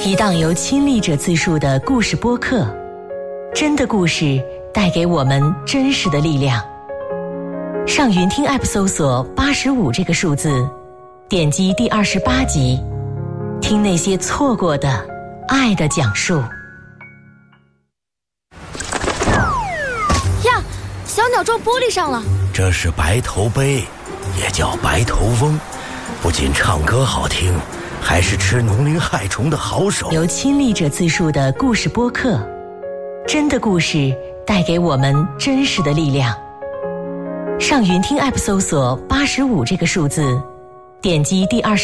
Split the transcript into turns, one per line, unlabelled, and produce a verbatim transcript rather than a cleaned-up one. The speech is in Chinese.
一档由亲历者自述的故事播客，真的故事带给我们真实的力量。上云听 App 搜索八十五这个数字，点击第二十八集，听那些错过的爱的讲述。
呀，小鸟撞玻璃上了。
这是白头鹎，也叫白头翁，不仅唱歌好听，还是吃农林害虫的好手。
由亲历者自述的故事播客，真的故事带给我们真实的力量。上云听 App 搜索八十五这个数字，点击第二十